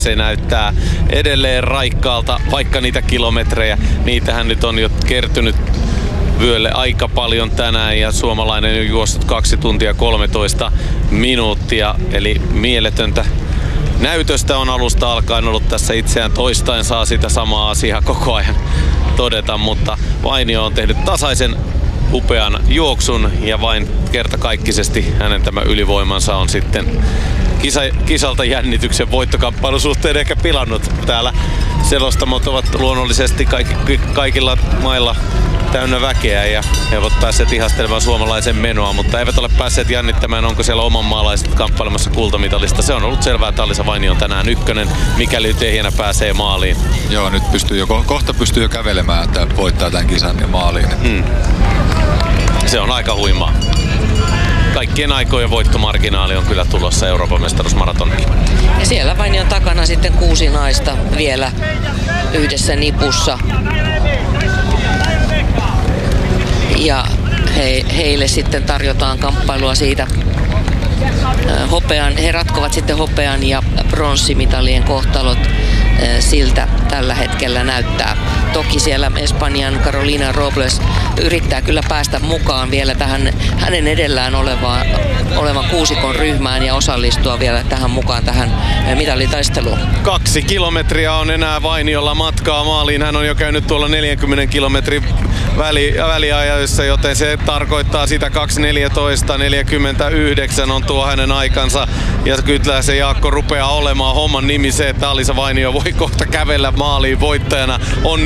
Se näyttää edelleen raikkaalta, vaikka niitä kilometrejä, niitähän nyt on jo kertynyt vyölle aika paljon tänään ja suomalainen on juossut 2 tuntia 13 minuuttia, eli mieletöntä näytöstä on alusta alkaen ollut tässä itseään toistaen, saa sitä samaa asiaa koko ajan todeta, mutta Vainio on tehnyt tasaisen upean juoksun ja vain kertakaikkisesti hänen tämä ylivoimansa on sitten kisalta jännityksen voittokamppailun suhteen ehkä pilannut. Täällä selostamot ovat luonnollisesti kaikilla mailla täynnä väkeä ja he ovat päässeet ihastelemaan suomalaisen menoa, mutta eivät ole päässeet jännittämään, onko siellä oman maalaiset kamppailemassa kultamitalista. Se on ollut selvää, että Alisa Vainio on tänään ykkönen, mikäli ehjänä pääsee maaliin. Joo, nyt kohta pystyy jo kävelemään, että voittaa tämän kisan ja maaliin. Se on aika huimaa. Kaikkien aikojen voittomarginaali on kyllä tulossa Euroopan mestaruusmaratonille. Ja siellä Vainion takana sitten 6 naista vielä yhdessä nipussa. Ja heille sitten tarjotaan kamppailua siitä hopean. He ratkovat sitten hopean ja pronssimitalien kohtalot. Siltä tällä hetkellä näyttää. Toki siellä Espanjan Carolina Robles yrittää kyllä päästä mukaan vielä tähän hänen edellään olevan kuusikon ryhmään ja osallistua vielä mukaan tähän mitalitaisteluun. 2 kilometriä on enää Vainiolla matkaa maaliin. Hän on jo käynyt tuolla 40 kilometrin väliajoissa, joten se tarkoittaa sitä 2:14:49 on tuo hänen aikansa. Ja kyllä se Jaakko rupeaa olemaan homman nimi se, että Alisa Vainio voi kohta kävellä maaliin voittajana. On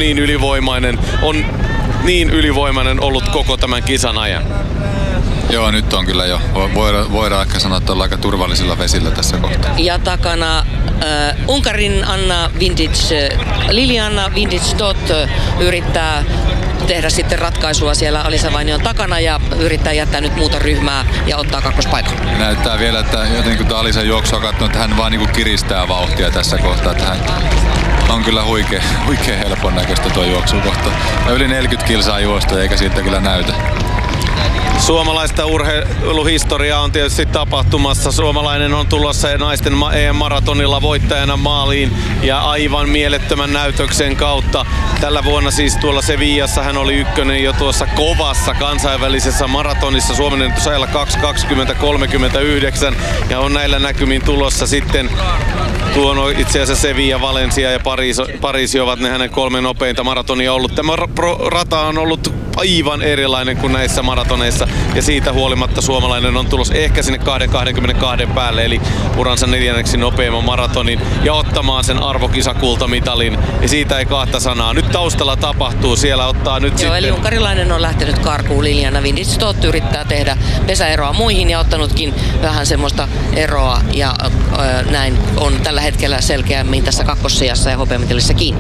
niin ylivoimainen ollut koko tämän kisan ajan. Joo, nyt on kyllä jo. Voidaan ehkä sanoa, että ollaan aika turvallisilla vesillä tässä kohtaa. Ja takana Unkarin Liliana Vintage-Stott yrittää tehdä sitten ratkaisua siellä Alisa Vainion takana ja yrittää jättää nyt muuta ryhmää ja ottaa kakkospaikan. Näyttää vielä, että jotenkin kun Alisan juoksua katsonut, että hän vaan niin kuin kiristää vauhtia tässä kohtaa. Että hän on kyllä huikea helpon näköistä tuo juoksukohta. Ja yli 40 kilsaa juosta eikä siitä kyllä näytä. Suomalaista urheiluhistoriaa on tietysti tapahtumassa. Suomalainen on tulossa naisten EM-maratonilla voittajana maaliin ja aivan mielettömän näytöksen kautta. Tällä vuonna siis tuolla Sevillassa hän oli ykkönen jo tuossa kovassa kansainvälisessä maratonissa Suomen ennätysajalla 2:20:39 ja on näillä näkymin tulossa sitten itse asiassa Sevilla, Valencia ja Pariisi ovat ne hänen 3 nopeinta maratonia ollut. Tämä rata on ollut aivan erilainen kuin näissä maratoneissa ja siitä huolimatta suomalainen on tulossa ehkä sinne 2:22 päälle eli uransa 4. nopeimman maratonin ja ottamaan sen arvokisakultamitalin ja siitä ei kahta sanaa. Nyt taustalla tapahtuu, siellä ottaa nyt sitten... Eli unkarilainen on lähtenyt karkuun. Liliana Vintage-Stott yrittää tehdä pesäeroa muihin ja ottanutkin vähän semmoista eroa ja näin on tällä hetkellä selkeämmin tässä kakkossijassa ja hopeamitalissa kiinni.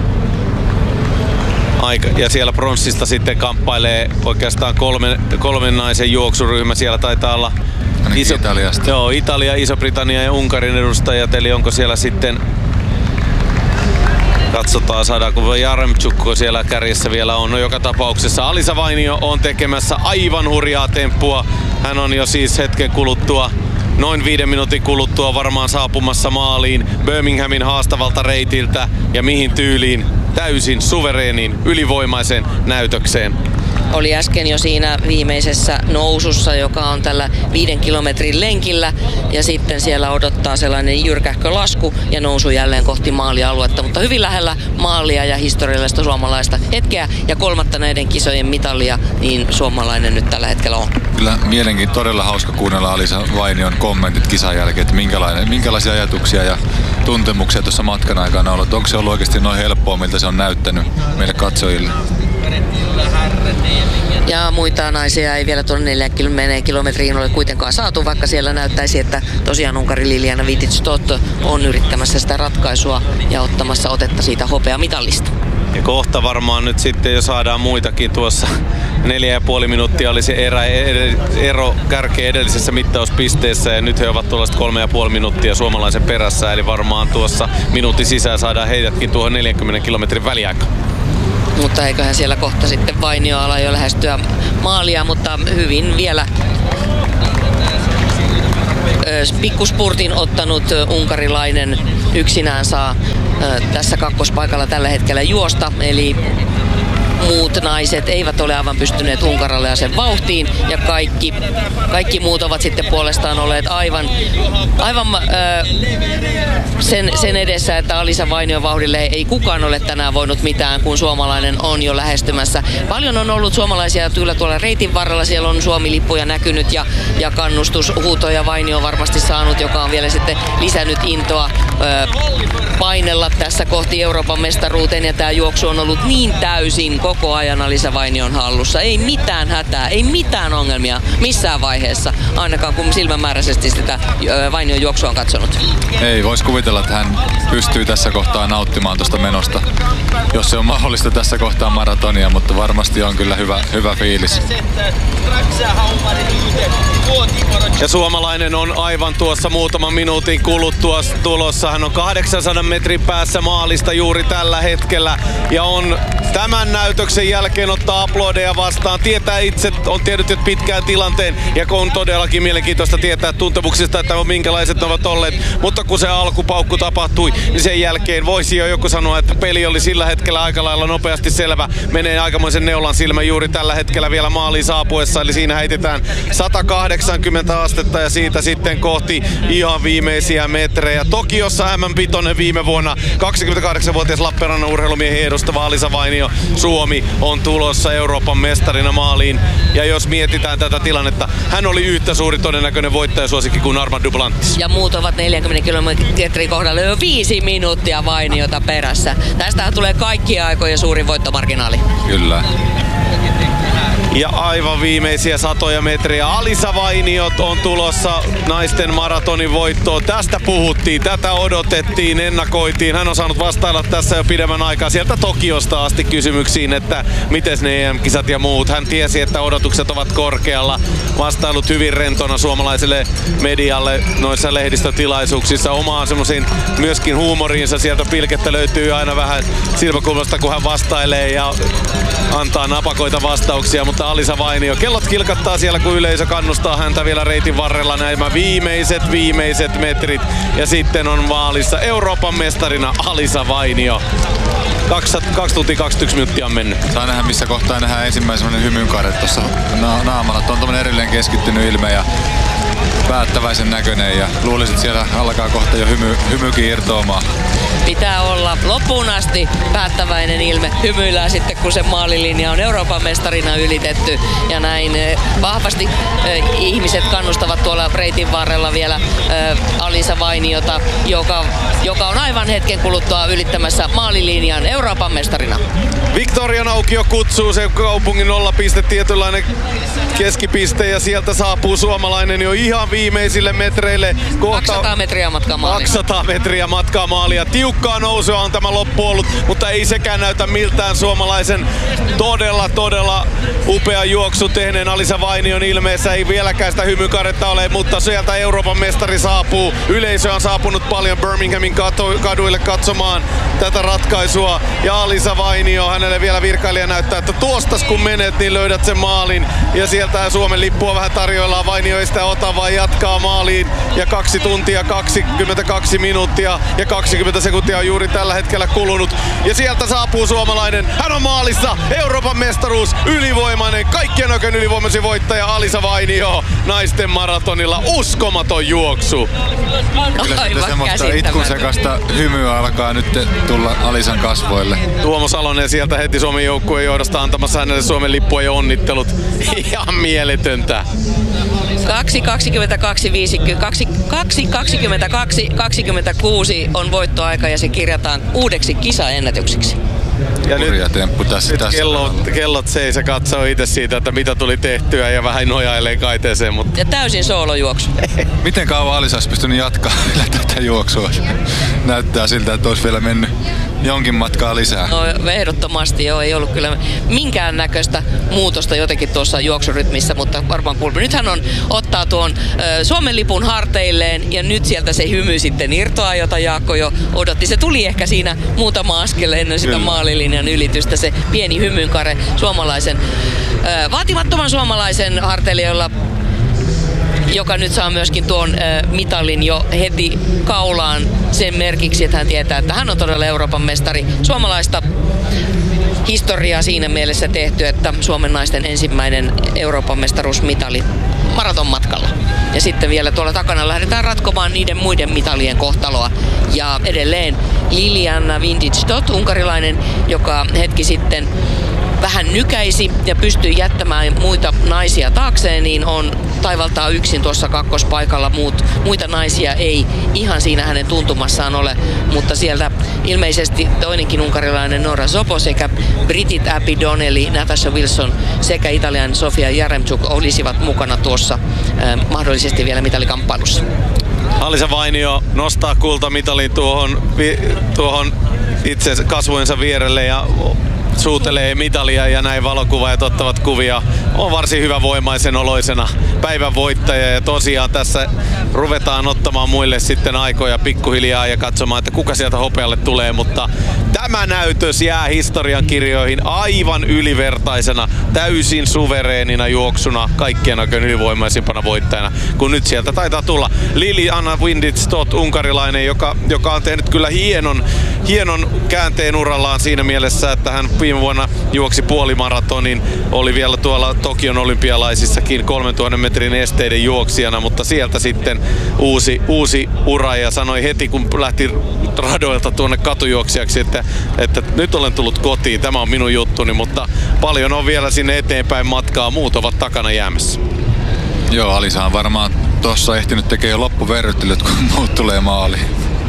Ja siellä pronssista sitten kamppailee oikeastaan kolmen naisen juoksuryhmä. Siellä taitaa olla Italiasta. Joo, Italia, Iso-Britannia ja Unkarin edustajat. Eli onko siellä sitten... Katsotaan, saadaanko Jaremchuk siellä kärjessä vielä on. No joka tapauksessa Alisa Vainio on tekemässä aivan hurjaa temppua. Hän on jo siis hetken kuluttua, noin 5 minuutin kuluttua varmaan saapumassa maaliin Birminghamin haastavalta reitiltä. Ja mihin tyyliin? Täysin suvereeniin, ylivoimaisen näytökseen. Oli äsken jo siinä viimeisessä nousussa, joka on tällä 5 kilometrin lenkillä. Ja sitten siellä odottaa sellainen jyrkähkö lasku ja nousu jälleen kohti maalialuetta. Mutta hyvin lähellä maalia ja historiallista suomalaista hetkeä. Ja 3. näiden kisojen mitalia, niin suomalainen nyt tällä hetkellä on. Kyllä todella hauska kuunnella Alisa Vainion kommentit kisan jälkeen, että minkälaisia ajatuksia ja tuntemuksia tuossa matkan aikana on ollut. Onko se ollut oikeasti noin helppoa, miltä se on näyttänyt meille katsojille? Ja muita naisia ei vielä tuonne 40 kilometriin ole kuitenkaan saatu, vaikka siellä näyttäisi, että tosiaan Unkarin Liliana Vintage-Stott on yrittämässä sitä ratkaisua ja ottamassa otetta siitä hopeamitalista. Ja kohta varmaan nyt sitten jo saadaan muitakin tuossa. 4,5 minuuttia oli se ero kärkeen edellisessä mittauspisteessä ja nyt he ovat tuollaiset 3,5 minuuttia suomalaisen perässä. Eli varmaan tuossa minuutin sisään saadaan heidätkin tuohon 40 kilometrin väliaikaan. Mutta eiköhän siellä kohta sitten Vainio ala jo lähestyä maalia, mutta hyvin vielä pikkuspurtin ottanut unkarilainen yksinään saa tässä kakkospaikalla tällä hetkellä juosta, eli muut naiset eivät ole aivan pystyneet unkarilaisen vauhtiin ja kaikki muut ovat sitten puolestaan olleet aivan sen edessä, että Alisa Vainion vauhdille ei kukaan ole tänään voinut mitään, kun suomalainen on jo lähestymässä. Paljon on ollut suomalaisia tuolla reitin varrella, siellä on Suomi-lippuja näkynyt ja kannustushuutoja Vainio on varmasti saanut, joka on vielä sitten lisännyt intoa painella tässä kohti Euroopan mestaruuteen, ja tämä juoksu on ollut niin täysin koko ajan Alisa Vainion hallussa. Ei mitään hätää, ei mitään ongelmia missään vaiheessa, ainakaan kun silmämääräisesti sitä Vainion juoksua on katsonut. Ei, vois kuvitella, että hän pystyy tässä kohtaa nauttimaan tuosta menosta, jos se on mahdollista tässä kohtaa maratonia, mutta varmasti on kyllä hyvä fiilis. Ja suomalainen on aivan tuossa muutaman minuutin kuluttua tulossa. Hän on 800 metrin päässä maalista juuri tällä hetkellä ja on tämän näytöksen jälkeen ottaa aplodeja vastaan. Tietää itse, on tiennyt jo pitkään tilanteen ja on todellakin mielenkiintoista tietää tuntemuksista, että minkälaiset ne ovat olleet. Mutta kun se alkupaukku tapahtui, niin sen jälkeen voisi jo joku sanoa, että peli oli sillä hetkellä aika lailla nopeasti selvä. Menee aikamoisen neulan silmä juuri tällä hetkellä vielä maaliin saapuessa. Eli siinä heitetään 180 astetta ja siitä sitten kohti ihan viimeisiä metrejä. Tokiossa MM-pitoinen viime vuonna 28-vuotias Lappeenrannan urheilumiehen edustava Alisa Vainio. Suomi on tulossa Euroopan mestarina maaliin. Ja jos mietitään tätä tilannetta, hän oli yhtä suuri todennäköinen voittajasuosikki kuin Armand Duplantis. Ja muut ovat 40 kilometrin kohdalla jo 5 minuuttia Vainiota perässä. Tästähän tulee kaikkien aikojen suurin voittomarginaali. Kyllä. Ja aivan viimeisiä satoja metriä. Alisa Vainiot on tulossa naisten maratonin voittoon. Tästä puhuttiin, tätä odotettiin, ennakoitiin. Hän on saanut vastailla tässä jo pidemmän aikaa sieltä Tokiosta asti kysymyksiin, että miten ne EM-kisat ja muut. Hän tiesi, että odotukset ovat korkealla. Vastailut hyvin rentona suomalaiselle medialle noissa lehdistötilaisuuksissa. Omaan semmoisiin myöskin huumoriinsa. Sieltä pilkettä löytyy aina vähän silmäkulmasta, kun hän vastailee ja antaa napakoita vastauksia, mutta Alisa Vainio, kellot kilkattaa siellä, kun yleisö kannustaa häntä vielä reitin varrella nämä viimeiset metrit. Ja sitten on maalissa Euroopan mestarina Alisa Vainio. 2 tuntia 21 minuuttia on mennyt. Saa nähdä, missä kohtaa nähdään ensimmäinen hymynkaare tuossa naamalla. On tommonen erilleen keskittynyt ilme ja päättäväisen näköinen ja luulisin, että siellä alkaa kohta jo hymykin irtoamaan. Pitää olla loppuun asti päättäväinen ilme. Hymyillään sitten, kun se maalilinja on Euroopan mestarina ylitetty. Ja näin vahvasti ihmiset kannustavat tuolla reitin varrella vielä Alisa Vainiota, joka on aivan hetken kuluttua ylittämässä maalilinjan Euroopan mestarina. Victorian aukio kutsuu, se kaupungin nollapiste, tietynlainen keskipiste, ja sieltä saapuu suomalainen jo ihan viimeisille metreille. 200 metriä matkaa maalia. 200 metriä matkaa maalia. Tiukkaa nousua on tämä loppu ollut, mutta ei sekään näytä miltään suomalaisen todella upea juoksu tehneen Alisa Vainion ilmeessä. Ei vieläkään sitä hymykaretta ole, mutta sieltä Euroopan mestari saapuu. Yleisö on saapunut paljon Birminghamin kaduille katsomaan tätä ratkaisua. Ja Alisa Vainio, hänelle vielä virkailija näyttää, että tuostas kun menet, niin löydät sen maalin. Ja sieltä Suomen lippua vähän tarjoillaan. Vainio ei sitä ota, vaan jatkaa maaliin. Ja 2 tuntia 22 minuuttia ja 20 sekuntia on juuri tällä hetkellä kulunut. Ja sieltä saapuu suomalainen. Hän on maalissa. Euroopan mestaruus. Ylivoimainen. Kaikkien oikein ylivoimaisin voittaja Alisa Vainio. Naisten maratonilla. Uskomaton juoksu. Kyllä sitten semmoista itkun sekasta hymyä alkaa nyt tulla Alisan kasvoille. Tuomo Salonen sieltä heti Suomen joukkueen johdosta antamassa hänelle Suomen lippua ja onnittelut. Ihan mieletöntä. 2.22.26 on voittoaika ja se kirjataan uudeksi kisaennätykseksi. Ja nyt temppu tässä kellot seis ja katsoo itse siitä, että mitä tuli tehtyä ja vähän nojailee kaiteeseen. Mutta... Ja täysin soolojuoksu. Miten kauan Alisa olisi pystynyt jatkaa vielä tätä juoksua? Näyttää siltä, että olisi vielä mennyt jonkin matkaa lisää. No ehdottomasti joo, ei ollut kyllä minkään näköistä muutosta jotenkin tuossa juoksurytmissä, mutta varmaan kuulemme. Nyt hän ottaa tuon Suomen lipun harteilleen ja nyt sieltä se hymy sitten irtoaa, jota Jaakko jo odotti. Se tuli ehkä siinä muutama askel ennen sitä maalilinjan ylitystä, se pieni hymynkare suomalaisen, vaatimattoman suomalaisen harteilijoilla. joka nyt saa myöskin tuon mitalin jo heti kaulaan sen merkiksi, että hän tietää, että hän on todella Euroopan mestari. Suomalaista historiaa siinä mielessä tehty, että Suomen naisten ensimmäinen Euroopan mestaruusmitali maratonmatkalla. Ja sitten vielä tuolla takana lähdetään ratkomaan niiden muiden mitalien kohtaloa. Ja edelleen Liliana Vintage-Stott, unkarilainen, joka hetki sitten vähän nykäisi ja pystyi jättämään muita naisia taakseen, niin on taivaltaa yksin tuossa kakkospaikalla. Muita naisia ei ihan siinä hänen tuntumassaan ole, mutta sieltä ilmeisesti toinenkin unkarilainen Nora Zobo sekä britit Abby Donnelly, Natasha Wilson sekä italian Sofia Jaremchuk olisivat mukana tuossa mahdollisesti vielä mitalikamppailussa. Alisa Vainio nostaa kultamitalin tuohon itse kasvojensa vierelle ja suutelee mitalia ja näin valokuvaajat ottavat kuvia. On varsin hyvä voimaisen oloisena päivän voittaja ja tosiaan tässä ruvetaan ottamaan muille sitten aikoja pikkuhiljaa ja katsomaan, että kuka sieltä hopealle tulee, mutta tämä näytös jää historian kirjoihin aivan ylivertaisena, täysin suvereenina juoksuna, kaikkien oikein ylivoimaisimpana voittajana, kun nyt sieltä taitaa tulla Liliana Vintage-Stott, unkarilainen, joka on tehnyt kyllä hienon käänteen urallaan siinä mielessä, että hän viime vuonna juoksi puolimaratonin, oli vielä tuolla Tokion olympialaisissakin 3000 metrin esteiden juoksijana, mutta sieltä sitten uusi ura ja sanoi heti kun lähti radoilta tuonne katujuoksijaksi, että nyt olen tullut kotiin, tämä on minun juttuni, mutta paljon on vielä sinne eteenpäin matkaa, muut ovat takana jäämässä. Joo, Alisa on varmaan tuossa ehtinyt tekemään jo loppuverryttelyt, kun muut tulee maaliin.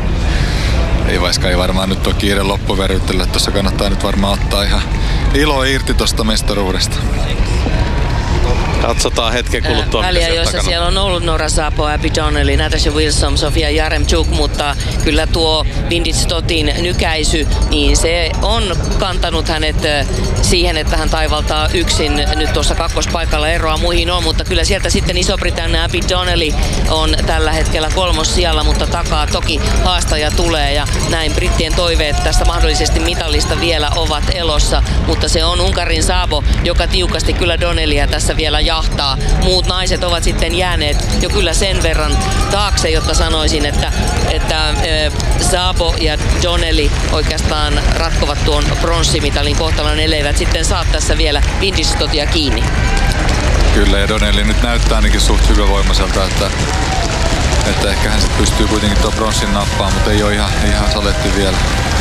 Ei varmaan nyt ole kiire loppuverryttelyä, tuossa kannattaa nyt varmaan ottaa ihan ilo irti tuosta mestaruudesta. Katsotaan hetken kuluttua. Väliä, joissa takana. Siellä on ollut Nora Zobo, Abby Donnelly, Natasha Wilson, Sofia Jaremchuk, mutta kyllä tuo Vintage-Stottin nykäisy, niin se on kantanut hänet siihen, että hän taivaltaa yksin nyt tuossa kakkospaikalla, eroa muihin on, mutta kyllä sieltä sitten Iso-Britannia Abby Donnelly on tällä hetkellä kolmossijalla, mutta takaa toki haastaja tulee ja näin brittien toiveet tästä mahdollisesti mitalista vielä ovat elossa, mutta se on Unkarin Zobo, joka tiukasti kyllä Donnellyä tässä vielä jahtaa. Muut naiset ovat sitten jääneet jo kyllä sen verran taakse, jotta sanoisin, että Zobo ja Donnelly oikeastaan ratkovat tuon pronssimitalin kohtalon, elleivät sitten saa tässä vielä Vintage-Stottia kiinni. Kyllä, ja Donnelly nyt näyttää ainakin suht hyvävoimaiselta, että ehkä hän sitten pystyy kuitenkin tuon pronssin nappaamaan, mutta ei ole ihan saletti vielä.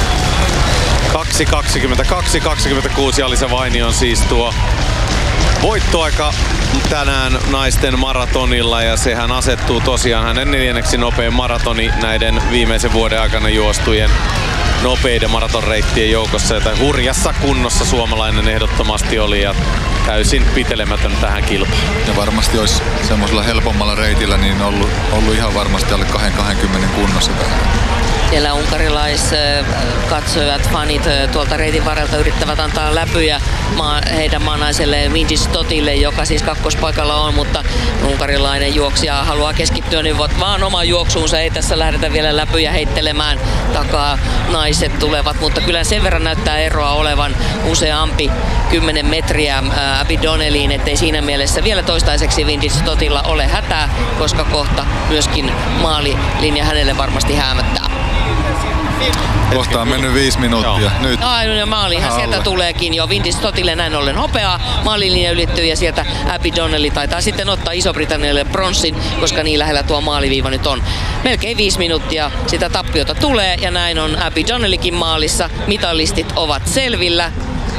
2.22.26 Alisa Vainio on siis tuo voittoaika tänään naisten maratonilla ja sehän asettuu tosiaan hänen 4. nopein maratoni näiden viimeisen vuoden aikana juostujen nopeiden maratonreittien joukossa, jota hurjassa kunnossa suomalainen ehdottomasti oli ja täysin pitelemätön tähän kilpaan. Ja varmasti olisi semmoisella helpommalla reitillä niin ollut ihan varmasti alle 2.20 kunnossa. Siellä unkarilaiskatsojat, fanit tuolta reitin varrelta yrittävät antaa läpyjä heidän maanaiselle Vintage-Stottille, joka siis kakkospaikalla on, mutta unkarilainen juoksija haluaa keskittyä niin vaan omaan juoksuunsa, ei tässä lähdetä vielä läpyjä heittelemään, takaa naiset tulevat, mutta kyllä sen verran näyttää eroa olevan useampi 10 metriä Abby Donnellyin, ettei siinä mielessä vielä toistaiseksi Vintage-Stottilla ole hätää, koska kohta myöskin maalilinja hänelle varmasti häämöttää. Kohta on mennyt 5 minuuttia. Nyt. No maalihan sieltä tuleekin jo. Vintage-Stottille näin ollen hopeaa. Maalilinja ylittyy ja sieltä Abby Donnelly taitaa sitten ottaa Iso-Britannialle pronssin, koska niin lähellä tuo maaliviiva nyt on. Melkein 5 minuuttia sitä tappiota tulee ja näin on Abby Donnellykin maalissa. Mitalistit ovat selvillä.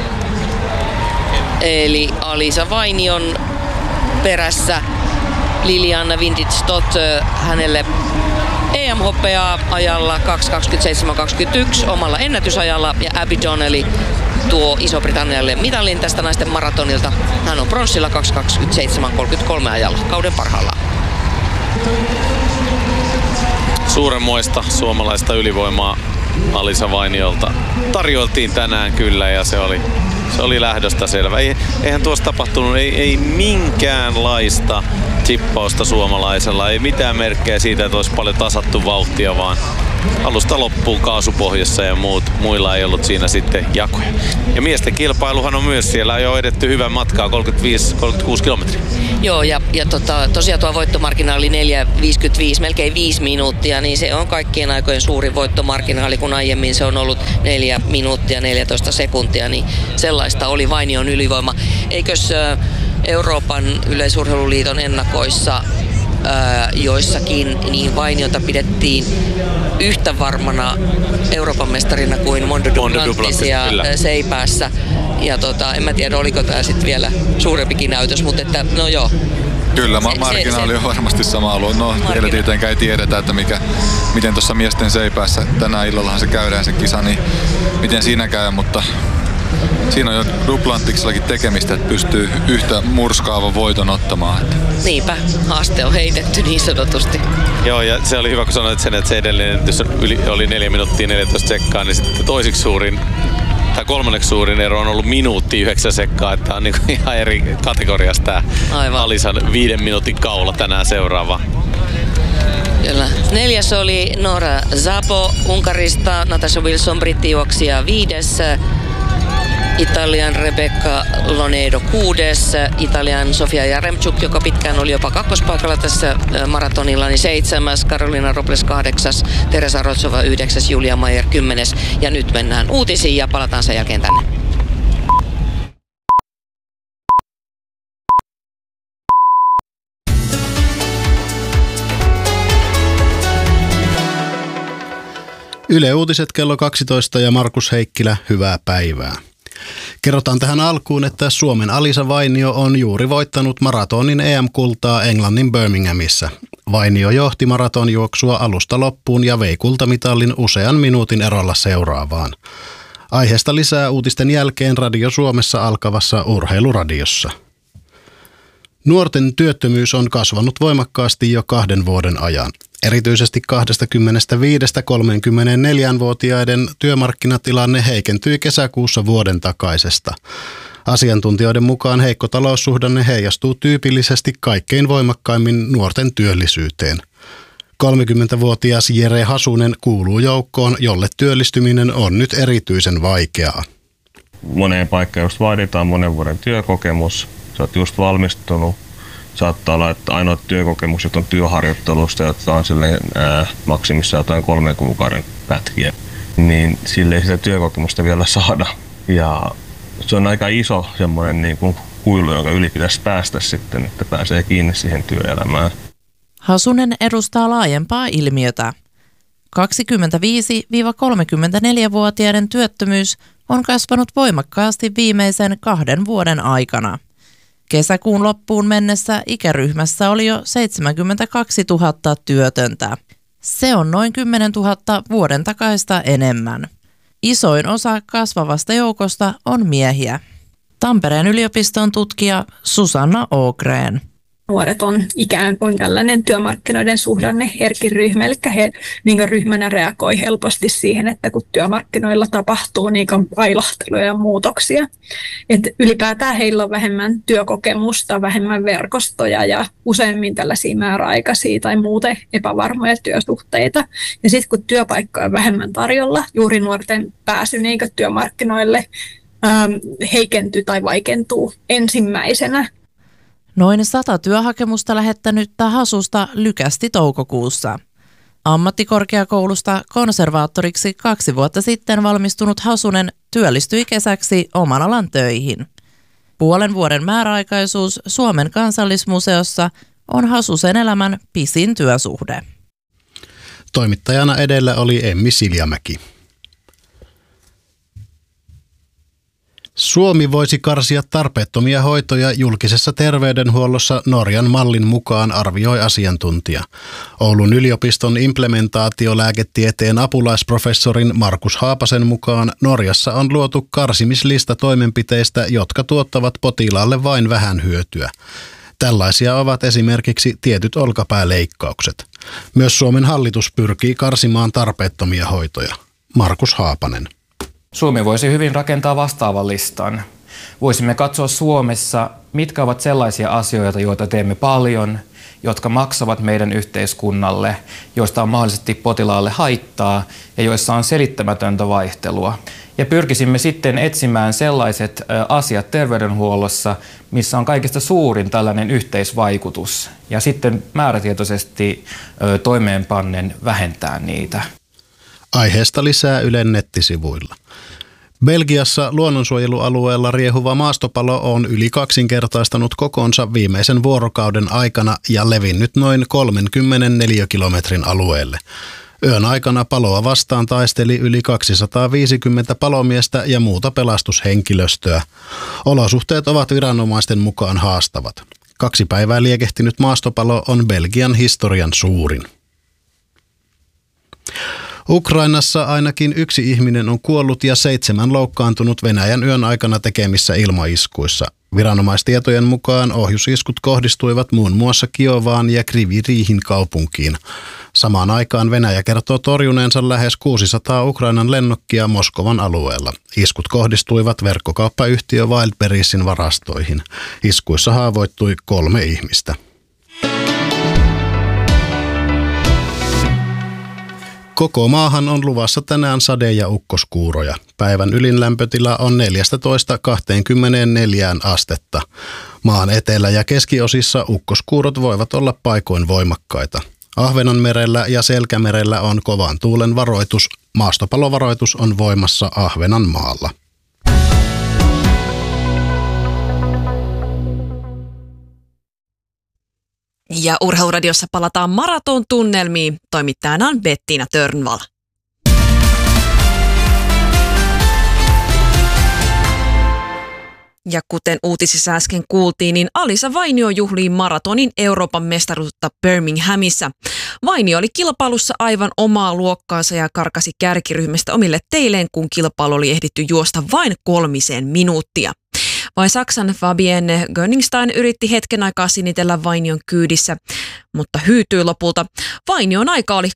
Eli Alisa Vainion perässä Liliana Vintage-Stott hänelle EM-hopeaa ajalla 2.27.21 omalla ennätysajalla ja Abby Donnelly tuo Iso-Britannialle mitalin tästä naisten maratonilta. Hän on pronssilla 2.27.33 ajalla kauden parhaillaan. Suurenmoista suomalaista ylivoimaa Alisa Vainiolta tarjoiltiin tänään kyllä ja se oli lähdöstä selvä. Eihän tuossa tapahtunut, ei minkäänlaista chippausta suomalaisella, ei mitään merkkejä siitä, että olisi paljon tasattu vauhtia, vaan alusta loppuun kaasupohjassa ja muilla ei ollut siinä sitten jakoja. Ja miesten kilpailuhan on myös siellä jo edetty hyvän matkaa, 35-36 kilometriä. Joo, ja tosiaan tuo voittomarginaali 4,55, melkein 5 minuuttia, niin se on kaikkien aikojen suurin voittomarginaali, kun aiemmin se on ollut 4 minuuttia 14 sekuntia, niin sellaista oli Vainion ylivoima. Eikös Euroopan yleisurheiluliiton ennakoissa joissakin, niin Vainiota pidettiin yhtä varmana Euroopan mestarina kuin Mondo Duplantis ja Seipäässä. Ja en mä tiedä, oliko tämä sitten vielä suurempikin näytös, mutta että no joo. Kyllä, marginaali on varmasti sama ollut. No, vielä tietenkään ei tiedetä, että miten tuossa miesten Seipäässä tänä illallahan se käydään se kisa, niin miten siinä käy, mutta siinä on jo Duplantiksellakin tekemistä, että pystyy yhtä murskaavan voiton ottamaan. Niinpä, haaste on heitetty niin sanotusti. Joo, ja se oli hyvä, kun sanoit sen, että se edellinen oli 4 minuuttia 14 sekkaa, niin sitten toiseksi suurin tai kolmanneksi suurin ero on ollut minuutti 9 sekkaa, että on niinku ihan eri kategoriasta tämä Alisan 5 minuutin kaula tänään seuraava. Kyllä. 4. oli Nora Szabo Unkarista, Natasha Wilson brittijuoksija 5. Italian Rebecca Lonedo 6. Italian Sofia Jaremchuk, joka pitkään oli jopa kakkospaikalla tässä maratonilla, niin 7. Karolina Robles 8. Teresa Rotsova 9. Julia Mayer 10. Ja nyt mennään uutisiin ja palataan sen jälkeen tänne. Yle Uutiset kello 12 ja Markus Heikkilä, hyvää päivää. Kerrotaan tähän alkuun, että Suomen Alisa Vainio on juuri voittanut maratonin EM-kultaa Englannin Birminghamissa. Vainio johti maratonjuoksua alusta loppuun ja vei kultamitalin usean minuutin erolla seuraavaan. Aiheesta lisää uutisten jälkeen Radio Suomessa alkavassa Urheiluradiossa. Nuorten työttömyys on kasvanut voimakkaasti jo 2 vuoden ajan. Erityisesti 25–34-vuotiaiden työmarkkinatilanne heikentyi kesäkuussa vuoden takaisesta. Asiantuntijoiden mukaan heikko taloussuhdanne heijastuu tyypillisesti kaikkein voimakkaimmin nuorten työllisyyteen. 30-vuotias Jere Hasunen kuuluu joukkoon, jolle työllistyminen on nyt erityisen vaikeaa. Moneen paikkaan just vaaditaan monen vuoden työkokemus. Sä oot just valmistunut. Saattaa olla, että ainoat työkokemukset on työharjoittelusta, jotka on silleen maksimissa jotain 3 kuukauden pätkiä. Niin sille ei sitä työkokemusta vielä saada. Ja se on aika iso semmoinen niin kuin kuilu, jonka yli pitäisi päästä sitten, että pääsee kiinni siihen työelämään. Hasunen edustaa laajempaa ilmiötä. 25–34-vuotiaiden työttömyys on kasvanut voimakkaasti viimeisen 2 vuoden aikana. Kesäkuun loppuun mennessä ikäryhmässä oli jo 72 000 työtöntä. Se on noin 10 000 vuoden takaista enemmän. Isoin osa kasvavasta joukosta on miehiä. Tampereen yliopiston tutkija Susanna Ågren. Nuoret on ikään kuin tällainen työmarkkinoiden suhdanne herkin ryhmä, eli he niin ryhmänä reagoi helposti siihen, että kun työmarkkinoilla tapahtuu niin ailahteluja ja muutoksia. Et ylipäätään heillä on vähemmän työkokemusta, vähemmän verkostoja ja useimmin tällaisia määräaikaisia tai muuten epävarmoja työsuhteita. Ja sitten kun työpaikkoja on vähemmän tarjolla, juuri nuorten pääsy niin työmarkkinoille heikentyy tai vaikentuu ensimmäisenä. Noin 100 työhakemusta lähettänyttä Hasusta lykästi toukokuussa. Ammattikorkeakoulusta konservaattoriksi 2 vuotta sitten valmistunut Hasunen työllistyi kesäksi oman alan töihin. 5 vuoden määräaikaisuus Suomen kansallismuseossa on Hasusen elämän pisin työsuhde. Toimittajana edellä oli Emmi Siljamäki. Suomi voisi karsia tarpeettomia hoitoja julkisessa terveydenhuollossa Norjan mallin mukaan, arvioi asiantuntija. Oulun yliopiston implementaatiolääketieteen apulaisprofessorin Markus Haapasen mukaan Norjassa on luotu karsimislista toimenpiteistä, jotka tuottavat potilaalle vain vähän hyötyä. Tällaisia ovat esimerkiksi tietyt olkapääleikkaukset. Myös Suomen hallitus pyrkii karsimaan tarpeettomia hoitoja. Markus Haapanen. Suomi voisi hyvin rakentaa vastaavan listan. Voisimme katsoa Suomessa, mitkä ovat sellaisia asioita, joita teemme paljon jotka maksavat meidän yhteiskunnalle, joista on mahdollisesti potilaalle haittaa ja joissa on selittämätöntä vaihtelua. Ja pyrkisimme sitten etsimään sellaiset asiat terveydenhuollossa, missä on kaikista suurin tällainen yhteisvaikutus, ja sitten määrätietoisesti toimeenpannen vähentää niitä. Aiheesta lisää Ylen nettisivuilla. Belgiassa luonnonsuojelualueella riehuva maastopalo on yli kaksinkertaistanut kokonsa viimeisen vuorokauden aikana ja levinnyt noin 34 kilometrin alueelle. Yön aikana paloa vastaan taisteli yli 250 palomiestä ja muuta pelastushenkilöstöä. Olosuhteet ovat viranomaisten mukaan haastavat. 2 päivää liekehtinyt maastopalo on Belgian historian suurin. Ukrainassa ainakin 1 ihminen on kuollut ja 7 loukkaantunut Venäjän yön aikana tekemissä ilmaiskuissa. Viranomaistietojen mukaan ohjusiskut kohdistuivat muun muassa Kiovaan ja Kryvyi-Rihin kaupunkiin. Samaan aikaan Venäjä kertoo torjuneensa lähes 600 Ukrainan lennokkia Moskovan alueella. Iskut kohdistuivat verkkokauppayhtiö Wildberriesin varastoihin. Iskuissa haavoittui 3 ihmistä. Koko maahan on luvassa tänään sade- ja ukkoskuuroja. Päivän ylin lämpötila on 14–24 astetta. Maan etelä- ja keskiosissa ukkoskuurot voivat olla paikoin voimakkaita. Ahvenanmerellä ja Selkämerellä on kovan tuulen varoitus. Maastopalovaroitus on voimassa Ahvenanmaalla. Ja Urheiluradiossa palataan maratontunnelmiin. Toimittajana on Bettina Törnvall. Ja kuten uutisissa äsken kuultiin, niin Alisa Vainio juhlii maratonin Euroopan mestaruutta Birminghamissa. Vainio oli kilpailussa aivan omaa luokkaansa ja karkasi kärkiryhmästä omille teilleen, kun kilpailu oli ehditty juosta vain 3 minuuttia. Vain Saksan Fabienne Gönningstein yritti hetken aikaa sinitellä Vainion kyydissä, mutta hyytyi lopulta. Vainion aika oli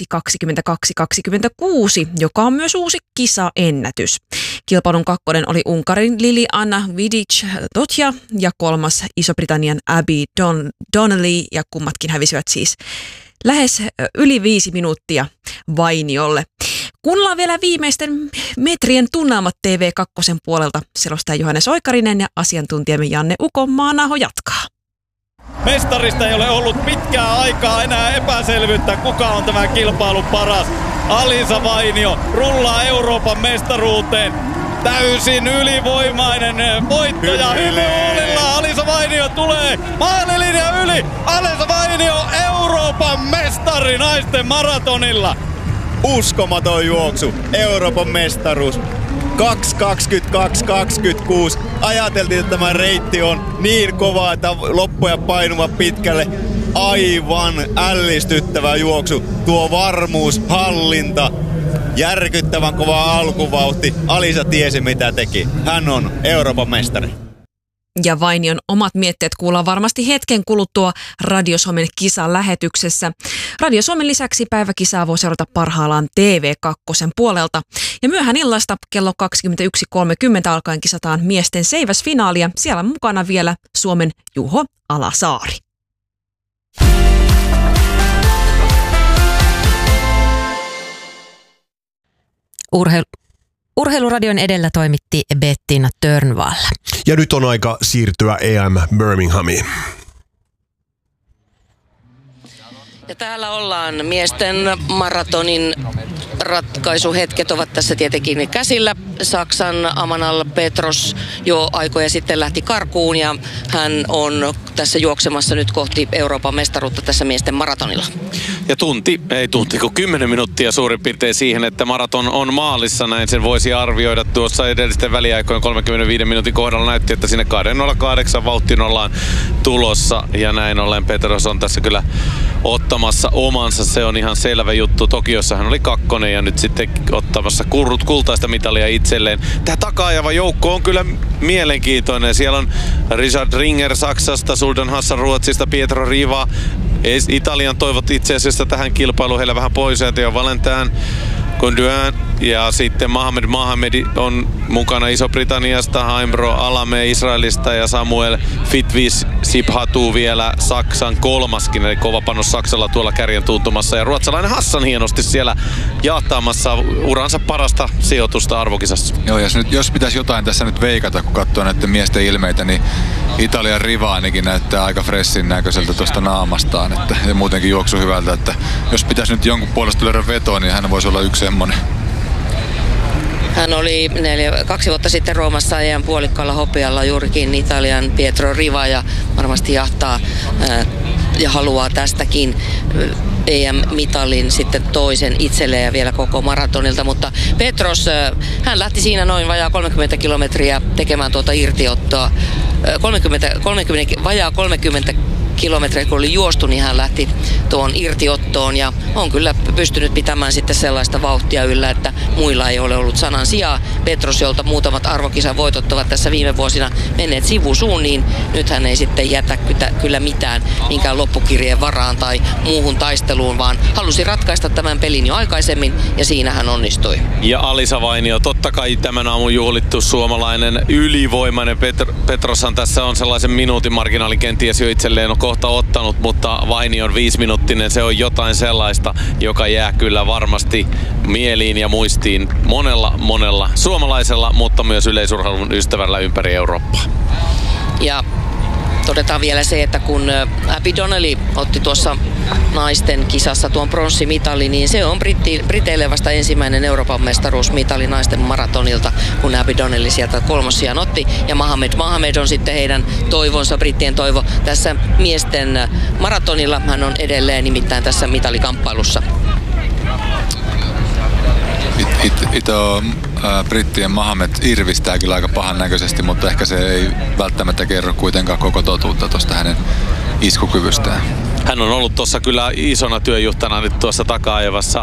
2:22:26, joka on myös uusi kisaennätys. Kilpailun 2. oli Unkarin Lili-Anna Vidic-Totja ja 3. Iso-Britannian Abby Donnelly, ja kummatkin hävisivät siis lähes yli 5 minuuttia Vainiolle. Kuunnellaan vielä viimeisten metrien tunnelmat TV2 puolelta. Selostaja Johannes Oikarinen ja asiantuntijamme Janne Ukonmaanaho jatkaa. Mestarista ei ole ollut pitkää aikaa enää epäselvyyttä, kuka on tämä kilpailun paras. Alisa Vainio rullaa Euroopan mestaruuteen. Täysin ylivoimainen voittaja. Hymy-huulilla Alisa Vainio tulee maalilinjan yli. Alisa Vainio Euroopan mestari naisten maratonilla. Uskomaton juoksu, Euroopan mestaruus. 2:22:26. Ajateltiin, että tämä reitti on niin kova, että loppuja painuva pitkälle. Aivan ällistyttävä juoksu. Tuo varmuus, hallinta, järkyttävän kova alkuvauhti. Alisa tiesi mitä teki. Hän on Euroopan mestari. Ja Vainion omat mietteet kuullaan varmasti hetken kuluttua Radio Suomen kisalähetyksessä. Radio Suomen lisäksi päiväkisaa voi seurata parhaillaan TV2 puolelta. Ja myöhään illasta kello 21:30 alkaen kisataan miesten seiväsfinaalia. Siellä on mukana vielä Suomen Juho Alasaari. Urheiluradion edellä toimitti Bettina Törnvall. Ja nyt on aika siirtyä EM Birminghamiin. Ja täällä ollaan. Miesten maratonin ratkaisuhetket ovat tässä tietenkin käsillä. Saksan Amanal Petros jo aikoja sitten lähti karkuun ja hän on tässä juoksemassa nyt kohti Euroopan mestaruutta tässä miesten maratonilla. Ja kun 10 minuuttia suurin piirtein siihen, että maraton on maalissa, näin sen voisi arvioida. Tuossa edellisten väliaikojen 35 minuutin kohdalla näytti, että sinne 2:08 vauhtiin ollaan tulossa ja näin ollen Petros on tässä kyllä ottamassa omansa, se on ihan selvä juttu. Tokiossa hän oli 2 ja nyt sitten ottamassa kultaista mitalia itselleen. Tämä taka-ajava joukko on kyllä mielenkiintoinen. Siellä on Richard Ringer Saksasta, Suldan Hassan Ruotsista, Pietro Riva. Italian toivot itse asiassa tähän kilpailuun heillä vähän pois. Theo Valentin, Gondouin, Ja sitten Mohamed on mukana Iso-Britanniasta, Haimro Alame Israelista ja Samuel Fitvis Sibhatu vielä Saksan kolmaskin, eli kova panos Saksalla tuolla kärjen tuntumassa. Ja ruotsalainen Hassan hienosti siellä jahtaamassa uransa parasta sijoitusta arvokisassa. Joo, jos pitäisi jotain tässä nyt veikata, kun katsoo näiden miesten ilmeitä, niin Italian Rivaanikin näyttää aika freshin näköiseltä tuosta naamastaan, ja muutenkin juoksu hyvältä, että jos pitäisi nyt jonkun puolesta löydä vetoa, niin hän voisi olla yksi semmoinen. Hän oli 2 vuotta sitten Roomassa EM puolikkaalla hopealla juurikin Italian Pietro Riva ja varmasti jahtaa ja haluaa tästäkin EM-mitalin sitten toisen itselleen ja vielä koko maratonilta, mutta Petros, hän lähti siinä noin vajaa 30 kilometriä tekemään tuota irtiottoa. 30 kilometriä kun oli juostu, niin hän lähti tuon irtiottoon ja on kyllä pystynyt pitämään sitten sellaista vauhtia yllä, että muilla ei ole ollut sanan sijaa. Petros, jolta muutamat arvokisan voitot ovat tässä viime vuosina menneet sivusuun, niin nyt hän ei sitten jätä kyllä mitään minkään loppukirjeen varaan tai muuhun taisteluun, vaan halusi ratkaista tämän pelin jo aikaisemmin ja siinä hän onnistui. Ja Alisa Vainio, totta kai tämän aamun juhlittu suomalainen ylivoimainen Petroshan tässä on sellaisen minuutin marginaalin kenties jo itselleen on kohta ottanut, mutta Vainion 5-minuuttinen, se on jotain sellaista, joka jää kyllä varmasti mieliin ja muistiin monella suomalaisella, mutta myös yleisurheilun ystävällä ympäri Eurooppaa. Ja todetaan vielä se, että kun Abby Donnelly otti tuossa naisten kisassa tuon pronssimitali, niin se on Briteille vasta ensimmäinen Euroopan mestaruusmitali naisten maratonilta, kun Abby Donnelly sieltä 3. sijan otti. Ja Mohamed on sitten heidän toivonsa, brittien toivo tässä miesten maratonilla. Hän on edelleen nimittäin tässä mitalikamppailussa. Brittien Mohamed irvistää kyllä aika pahan näköisesti, mutta ehkä se ei välttämättä kerro kuitenkaan koko totuutta tuosta hänen iskukyvystään. Hän on ollut tuossa kyllä isona työjuhtana nyt tuossa taka-ajavassa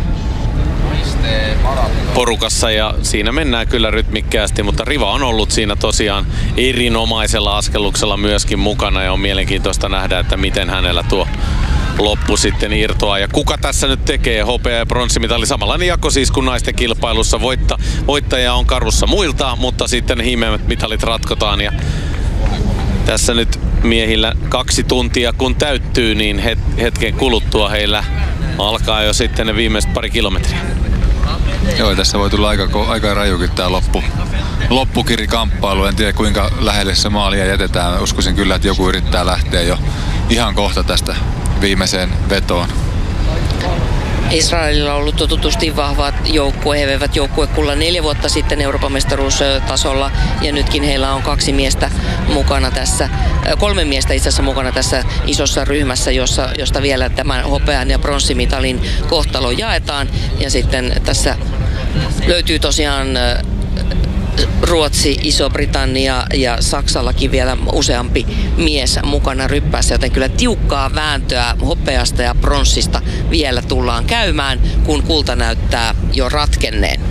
porukassa ja siinä mennään kyllä rytmikkäästi, mutta Riva on ollut siinä tosiaan erinomaisella askelluksella myöskin mukana ja on mielenkiintoista nähdä, että miten hänellä tuo loppu sitten irtoaa. Ja kuka tässä nyt tekee hopea- ja pronssimitali? Samanlainen jako siis kuin naisten kilpailussa. Voittaja on karussa muilta, mutta sitten himeät mitalit ratkotaan. Ja tässä nyt miehillä 2 tuntia kun täyttyy, niin hetken kuluttua heillä alkaa jo sitten ne viimeiset pari kilometriä. Joo, tässä voi tulla aika rajukin tää loppukirikamppailu. En tiedä kuinka lähelle se maalia jätetään. Uskoisin kyllä, että joku yrittää lähteä jo ihan kohta tästä viimeiseen vetoon. Israelilla on ollut totutusti vahva joukkue. He veivät joukkuekullan 4 vuotta sitten Euroopan mestaruustasolla ja nytkin heillä on 2 miestä mukana tässä, 3 miestä itse asiassa mukana tässä isossa ryhmässä, josta vielä tämän hopean ja pronssimitalin kohtalo jaetaan. Ja sitten tässä löytyy tosiaan Ruotsi, Iso-Britannia ja Saksallakin vielä useampi mies mukana ryppäässä, joten kyllä tiukkaa vääntöä hopeasta ja pronssista vielä tullaan käymään, kun kulta näyttää jo ratkenneen.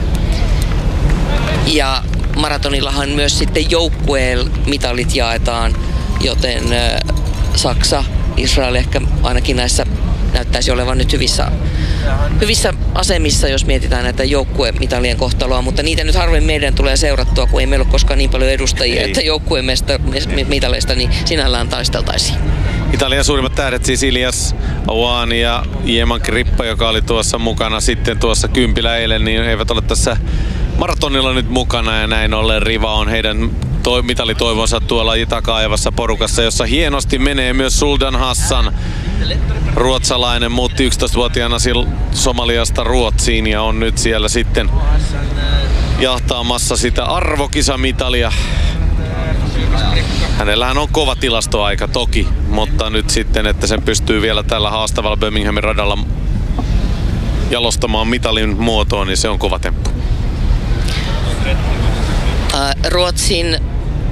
Ja maratonillahan myös sitten joukkueen mitalit jaetaan, joten Saksa, Israel ehkä ainakin näissä näyttäisi olevan nyt hyvissä asemissa, jos mietitään näitä joukkuemitalien kohtaloa, mutta niitä nyt harvoin meidän tulee seurattua, kun ei meillä ole koskaan niin paljon edustajia, että joukkuemitaleista niin sinällään taisteltaisiin. Italian suurimmat tähdet siis Ilias Awani ja Jeman Krippa, joka oli tuossa mukana sitten tuossa kympillä eilen, niin eivät ole tässä maratonilla nyt mukana ja näin ollen Riva on heidän mitalitoivonsa tuolla taka-ajavassa porukassa, jossa hienosti menee myös Suldan Hassan. Ruotsalainen muutti 11-vuotiaana Somaliasta Ruotsiin ja on nyt siellä sitten jahtaamassa sitä arvokisamitalia. Hänellähän on kova tilastoaika toki, mutta nyt sitten, että sen pystyy vielä tällä haastavalla Birminghamin radalla jalostamaan mitalin muotoon, niin se on kova temppu. Ruotsin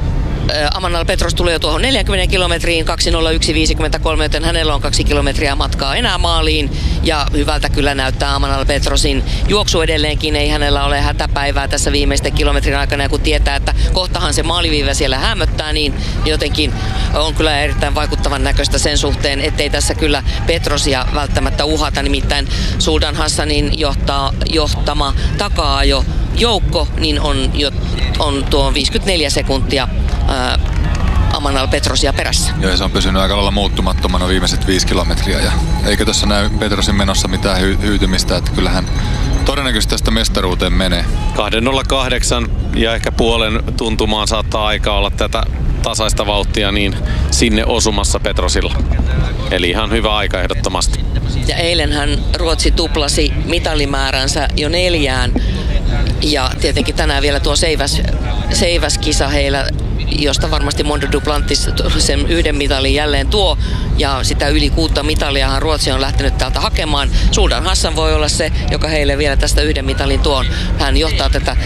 Amanal Petros tulee jo tuohon 40 kilometriin, 2:01.53, joten hänellä on 2 kilometriä matkaa enää maaliin. Ja hyvältä kyllä näyttää Amanal Petrosin juoksu edelleenkin. Ei hänellä ole hätäpäivää tässä viimeisten kilometrin aikana. Ja kun tietää, että kohtahan se maaliviiva siellä hämöttää, niin jotenkin on kyllä erittäin vaikuttavan näköistä sen suhteen, ettei tässä kyllä Petrosia välttämättä uhata. Nimittäin Sultan Hassanin johtama takaa-ajo joukko niin on tuo 54 sekuntia Amanal Petrosia perässä. Joo, ja se on pysynyt aika lailla muuttumattomana viimeiset 5 kilometriä. Ja eikä tuossa näy Petrosin menossa mitään hyytymistä, että kyllähän todennäköisesti tästä mestaruuteen menee. 2:08 ja ehkä puolen tuntumaan saattaa aika olla tätä tasaista vauhtia niin sinne osumassa Petrosilla. Eli ihan hyvä aika ehdottomasti. Ja eilenhän Ruotsi tuplasi mitalimääränsä jo 4. Ja tietenkin tänään vielä tuo seiväskisa heillä, josta varmasti Mondo Duplantis sen 1 mitalin jälleen tuo. Ja sitä yli 6 mitaliahan Ruotsi on lähtenyt täältä hakemaan. Sultan Hassan voi olla se, joka heille vielä tästä 1 mitalin tuo. Hän johtaa tätä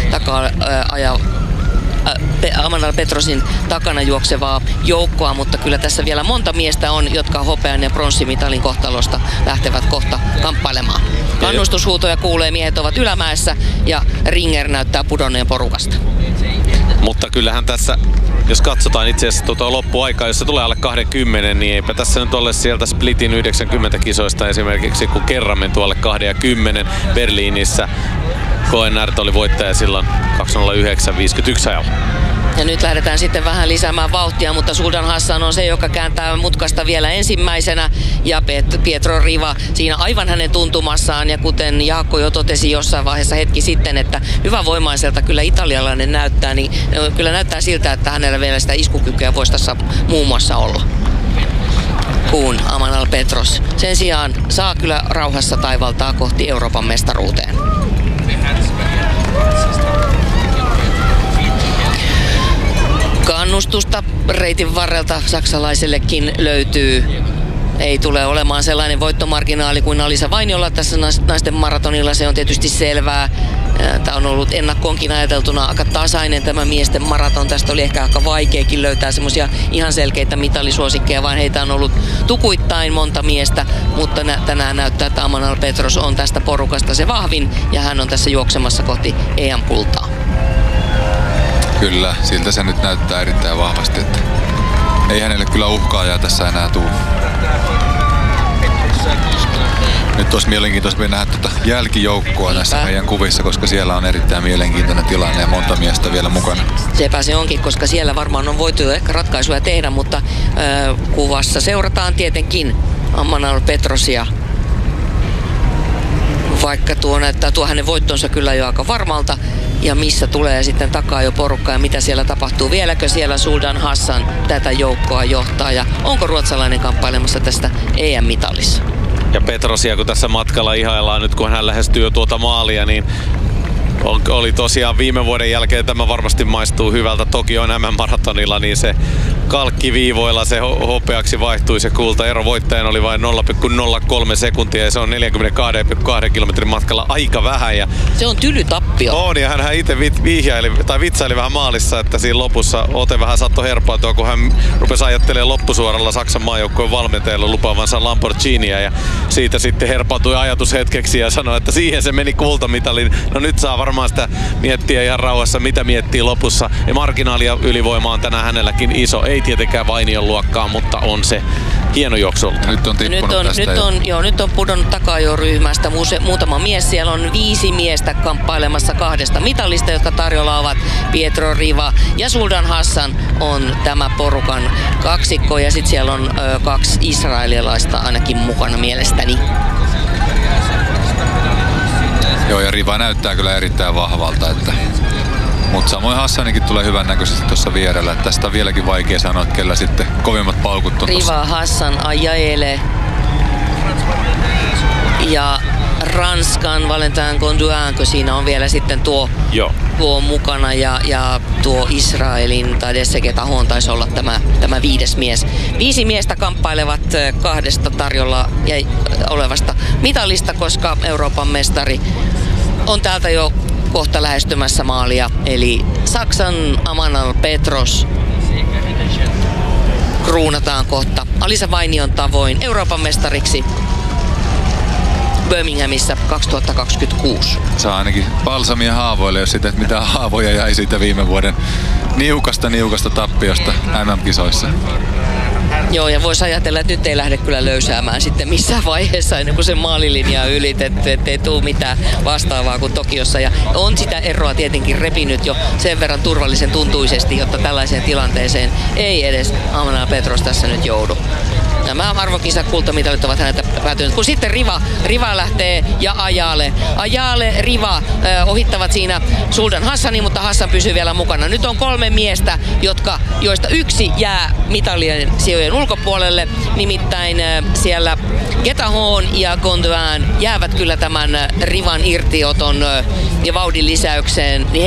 Amanal Petrosin takana juoksevaa joukkoa, mutta kyllä tässä vielä monta miestä on, jotka hopean ja pronssimitalin kohtalosta lähtevät kohta kamppailemaan. Kannustushuutoja kuulee, miehet ovat ylämäessä ja Ringer näyttää pudonneen porukasta. Mutta kyllähän tässä, jos katsotaan itse asiassa tuota loppuaikaa, jos se tulee alle 20, niin eipä tässä nyt ole sieltä Splitin 90 kisoista esimerkiksi, kun kerran menty alle 20 Berliinissä. Koenärt oli voittaja silloin 2:09.51 ajalla. Ja nyt lähdetään sitten vähän lisäämään vauhtia, mutta Sultan Hassan on se, joka kääntää mutkasta vielä ensimmäisenä. Ja Pietro Riva siinä aivan hänen tuntumassaan. Ja kuten Jaakko jo totesi jossain vaiheessa hetki sitten, että hyvävoimaiselta kyllä italialainen näyttää, niin kyllä näyttää siltä, että hänellä vielä sitä iskukykyä voisi tässä muun muassa olla. Kun Amanal Petros sen sijaan saa kyllä rauhassa taivaltaa kohti Euroopan mestaruuteen. Kannustusta reitin varrelta saksalaisellekin löytyy. Ei tule olemaan sellainen voittomarginaali kuin Alisa Vainiolla tässä naisten maratonilla, se on tietysti selvää. Tämä on ollut ennakkoonkin ajateltuna aika tasainen tämä miesten maraton. Tästä oli ehkä aika vaikeakin löytää semmoisia ihan selkeitä mitalisuosikkeja, vaan heitä on ollut tukuittain monta miestä. Mutta tänään näyttää, että Amanal Petros on tästä porukasta se vahvin ja hän on tässä juoksemassa kohti EM-kultaa. Kyllä, siltä se nyt näyttää erittäin vahvasti, että ei hänelle kyllä uhkaajaa tässä enää tule. Nyt olisi mielenkiintoista nähdä tuota jälkijoukkoa näissä meidän kuvissa, koska siellä on erittäin mielenkiintoinen tilanne ja monta miestä vielä mukana. Sepä se onkin, koska siellä varmaan on voitu jo ehkä ratkaisuja tehdä, mutta kuvassa seurataan tietenkin Amanal Petrosia. Vaikka tuo näyttää tuo hänen voittonsa kyllä jo aika varmalta. Ja missä tulee sitten takaa jo porukka ja mitä siellä tapahtuu. Vieläkö siellä Sultan Hassan tätä joukkoa johtaa ja onko ruotsalainen kamppailemassa tästä EM-mitalissa? Ja Petrosia, kun tässä matkalla ihaillaan nyt, kun hän lähestyy jo tuota maalia, niin oli tosiaan viime vuoden jälkeen, tämä varmasti maistuu hyvältä Tokion MM-maratonilla, niin se kalkkiviivoilla se hopeaksi vaihtui se kulta. Ero voittajan oli vain 0,03 sekuntia ja se on 42,2 kilometrin matkalla aika vähän. Ja se on tyly tappio. On, ja hän itse vitsaili vähän maalissa, että siinä lopussa ote vähän saattoi herpaantua, kun hän rupesi ajattelemaan loppusuoralla Saksan maajoukkojen valmentajalla lupaavansa Lamborghinia ja siitä sitten herpaantui ajatus hetkeksi ja sanoi, että siihen se meni kultamitalin. No nyt saa varmaan sitä miettiä ihan rauhassa, mitä miettii lopussa. Ja marginaalia ylivoima on tänään hänelläkin iso. Ei tietenkään Vainion luokkaa, mutta on se hieno juoksu. Nyt on tippunut tästä nyt on pudonnut takajoryhmästä muutama mies. Siellä on 5 miestä kamppailemassa 2 mitalista, jotka tarjolla ovat Pietro Riva ja Sultan Hassan on tämä porukan kaksikko. Ja sitten siellä on 2 israelilaista ainakin mukana mielestäni. Joo, ja Riva näyttää kyllä erittäin vahvalta, mutta samoin Hassanikin tulee hyvän näköisesti tuossa vierellä. Että tästä on vieläkin vaikea sanoa, että kellä sitten kovimmat paukut on Riva Hassan ajaelee. Ja Ranskan Valentin Gondouin, kun siinä on vielä sitten tuo mukana ja tuo Israelin tai Desseke Tahon taisi olla tämä 5. mies. 5 miestä kamppailevat 2 tarjolla olevasta mitalista, koska Euroopan mestari on täältä jo kohta lähestymässä maalia. Eli Saksan Amanal Petros kruunataan kohta Alisa Vainion tavoin Euroopan mestariksi Birminghamissa 2026. Saa ainakin balsamia haavoille, jos sitä, mitä haavoja jäi siitä viime vuoden niukasta tappiosta MM-kisoissa. Joo, ja voisi ajatella, että nyt ei lähde kyllä löysäämään sitten missään vaiheessa ennen kuin se maalilinja on ylitetty, ettei tule mitään vastaavaa kuin Tokiossa. Ja on sitä eroa tietenkin repinyt jo sen verran turvallisen tuntuisesti, jotta tällaiseen tilanteeseen ei edes Amana Petros tässä nyt joudu. Nämä arvokisakultamitalit ovat häneltä päätyneet. Kun sitten Riva lähtee ja Ajale, Riva ohittavat siinä Suldan Hassani, mutta Hassan pysyy vielä mukana. Nyt on 3 miestä, joista yksi jää mitalien sijojen ulkopuolelle. Nimittäin siellä Getahon ja Gondwan jäävät kyllä tämän Rivan irtioton ja vauhdin lisäykseen.